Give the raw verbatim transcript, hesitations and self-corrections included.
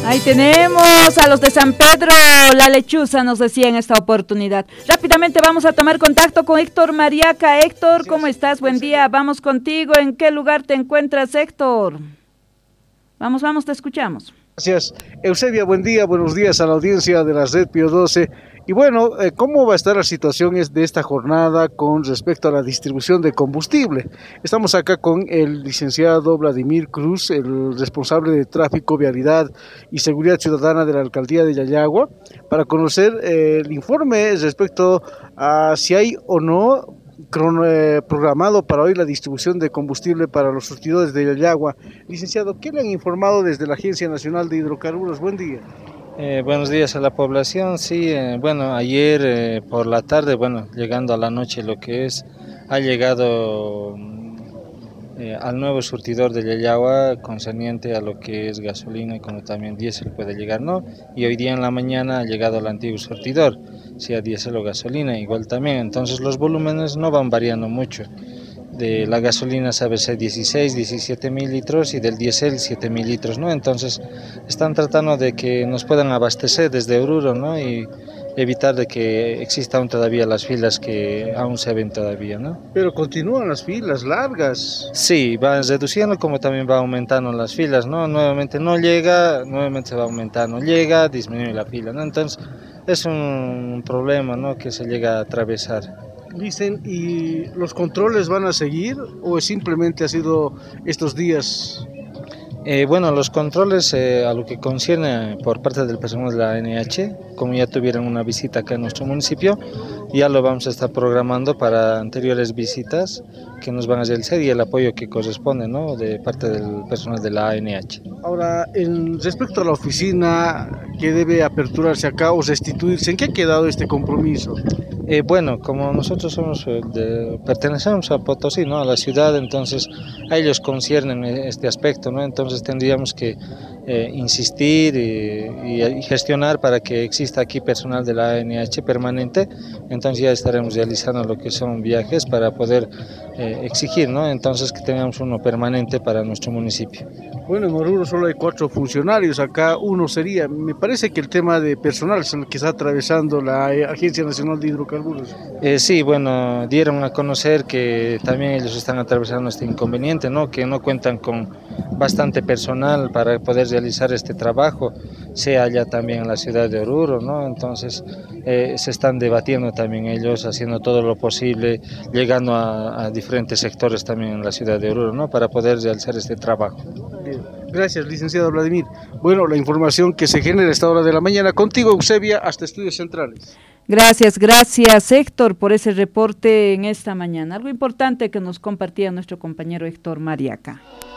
Ahí tenemos a los de San Pedro, la lechuza nos decía en esta oportunidad. Rápidamente vamos a tomar contacto con Héctor Mariaca. Héctor, ¿cómo estás? Buen día, vamos contigo. ¿En qué lugar te encuentras, Héctor? Vamos, vamos, te escuchamos. Gracias, Eusebia, buen día, buenos días a la audiencia de la Red Pío doce. Y bueno, eh, ¿cómo va a estar la situación de esta jornada con respecto a la distribución de combustible? Estamos acá con el licenciado Vladimir Cruz, el responsable de Tráfico, Vialidad y Seguridad Ciudadana de la Alcaldía de Yayagua, para conocer eh, el informe respecto a si hay o no crono, eh, programado para hoy la distribución de combustible para los surtidores de Yayagua. Licenciado, ¿qué le han informado desde la Agencia Nacional de Hidrocarburos? Buen día. Eh, buenos días a la población. Sí, eh, bueno, ayer eh, por la tarde, bueno, llegando a la noche lo que es, ha llegado eh, al nuevo surtidor de Yayagua concerniente a lo que es gasolina y como también diésel puede llegar, ¿no? Y hoy día en la mañana ha llegado al antiguo surtidor, sea diésel o gasolina, igual también. Entonces los volúmenes no van variando mucho. De la gasolina sabe ser dieciséis, diecisiete mil litros y del diésel siete mil litros, ¿no? Entonces están tratando de que nos puedan abastecer desde Oruro, ¿no? Y evitar de que existan todavía las filas que aún se ven todavía, ¿no? Pero continúan las filas largas. Sí, va reduciendo como también va aumentando las filas, ¿no? Nuevamente no llega, nuevamente va aumentando, llega, disminuye la fila, ¿no? Entonces es un problema, ¿no? Que se llega a atravesar. Dicen, ¿y los controles van a seguir o simplemente ha sido estos días? Eh, bueno, los controles eh, a lo que concierne por parte del personal de la A N H, como ya tuvieron una visita acá en nuestro municipio, ya lo vamos a estar programando para anteriores visitas que nos van a realizar y el apoyo que corresponde, ¿no? De parte del personal de la A N H. Ahora, en respecto a la oficina que debe aperturarse acá o restituirse, ¿en qué ha quedado este compromiso? Eh, bueno, como nosotros somos de, pertenecemos a Potosí, ¿no? A la ciudad, entonces a ellos conciernen este aspecto, ¿no? Entonces tendríamos que eh, insistir y, y gestionar para que exista aquí personal de la A N H permanente. Entonces ya estaremos realizando lo que son viajes para poder eh, exigir, ¿no? Entonces que tengamos uno permanente para nuestro municipio. Bueno, en Oruro solo hay cuatro funcionarios, acá uno sería. Me parece que el tema de personal es el que está atravesando la Agencia Nacional de Hidrocarburos. Eh, sí, bueno, dieron a conocer que también ellos están atravesando este inconveniente, ¿no? Que no cuentan con bastante personal para poder realizar este trabajo, sea allá también en la ciudad de Oruro, ¿no? Entonces eh, se están debatiendo también ellos, haciendo todo lo posible, llegando a, a diferentes sectores también en la ciudad de Oruro, ¿no? Para poder realizar este trabajo. Bien. Gracias, licenciado Vladimir. Bueno, la información que se genera a esta hora de la mañana. Contigo, Eusebia, hasta Estudios Centrales. Gracias, gracias Héctor por ese reporte en esta mañana. Algo importante que nos compartía nuestro compañero Héctor Mariaca.